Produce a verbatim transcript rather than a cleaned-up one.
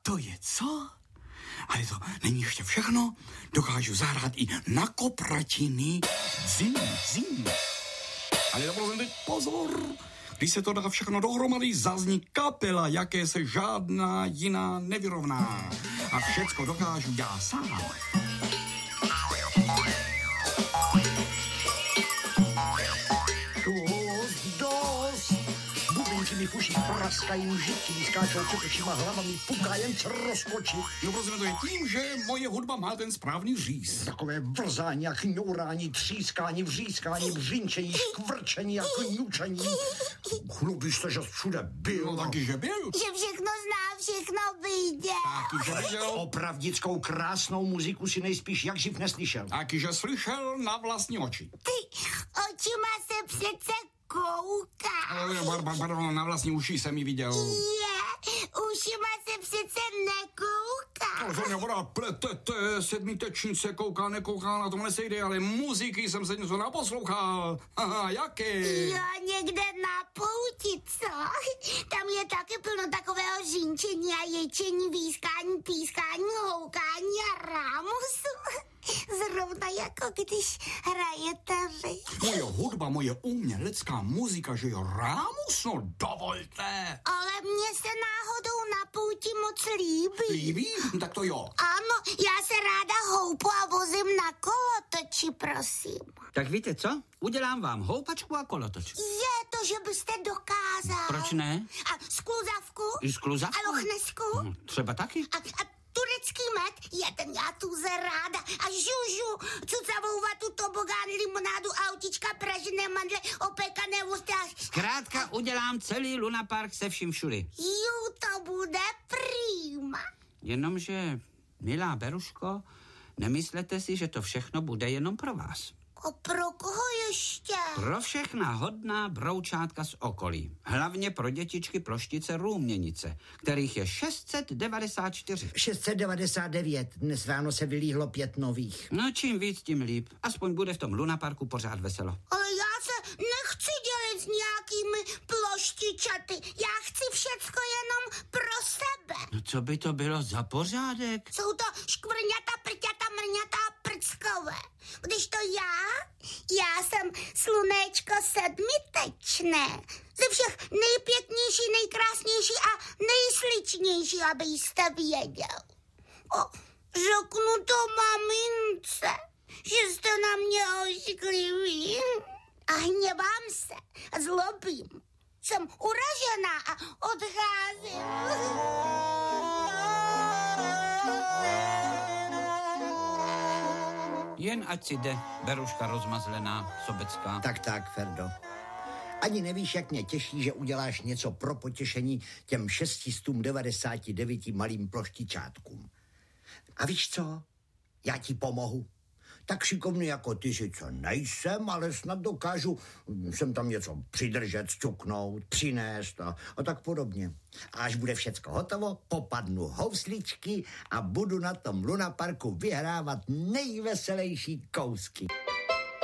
to je co? Ale to není ještě všechno. Dokážu zahrát i na kopratiny. Zim, zim. Ale dobře, teď pozor. Když se to dá všechno dohromady, zazní kapela, jaké se žádná jiná nevyrovná. A všecko dokážu já sám. Dost, dost. Bubinky mi v uších praskají, žití, skáčou kopečíma hlavami, puká jen co rozkočit. No prosím, to je tím, že moje hudba má ten správný říz. Takové vrzání a kňourání, třískání, vřískání, břinčení, škvrčení a kňučení. Chlubíš se, že jsi všude byl. No taky, že byl. Že všechno zná, všechno vyjde. Taky, že viděl. Opravdickou krásnou muziku si nejspíš jak živ neslyšel. Taky, že slyšel na vlastní oči. Ty očima se přece koukáš. Pardon, na vlastní uši jsem ji viděl. Je, ušima se přece nekoukáš. To mě voda pletete, sedmitečnice, kouká, nekouká, na tom nesejde, ale muziky jsem se něco naposlouchal. Haha, jaké? Jo, někde na pouti, co? Tam je taky plno takového žínčení a ječení, výskání, pískání, houkání a rámusu. Zrovna jako když hrajete vy. Moje hudba, moje umělecká muzika, že jo, rámus, no dovolte. Ale mně se náhodou na pouti moc líbí. Líbí? Tak to jo. Ano, já se ráda houpu a vozím na kolotoči, prosím. Tak víte co? Udělám vám houpačku a kolotoč. Je to, že byste dokázal. Proč ne? A skluzavku? I skluzavku? A lochnesku? Hm, třeba taky. A, a turecký med, jeden já tu ze ráda. A žužu, cucavou vatu, tobogán, limonádu, autička, pražené mandle, opékané vostáž. Zkrátka udělám celý lunapark se vším všudy. Jú, to bude prýma. Jenomže, milá Beruško, nemyslete si, že to všechno bude jenom pro vás. A pro koho ještě? Pro všechna hodná broučátka z okolí. Hlavně pro dětičky ploštice Růměnice, kterých je šest set devadesát čtyři. šest set devadesát devět. Dnes ráno se vylíhlo pět nových. No čím víc, tím líp. Aspoň bude v tom lunaparku pořád veselo. Ale já se nechci dělit s nějakými ploštičaty. Já chci všecko jenom pro sebe. No co by to bylo za pořádek? Jsou to škvrňata, prťata, mrňata a prckové. Když to já, já jsem slunéčko sedmitečné. Ze všech nejpěknější, nejkrásnější a nejsličnější, abyste věděl. O, řeknu to mamince, že jste na mě oškliví. A hněvám se a zlobím. Jsem uražená a odcházím. Jen ať si jde, Beruška rozmazlená, sobecká. Tak, tak, Ferdo. Ani nevíš, jak mě těší, že uděláš něco pro potěšení těm šest set devadesát devět malým ploštičátkům. A víš co? Já ti pomohu. Tak šikovný jako ty sice nejsem, ale snad dokážu sem tam něco přidržet, sťuknout, přinést a, a tak podobně. A až bude všecko hotovo, popadnu housličky a budu na tom lunaparku vyhrávat nejveselější kousky.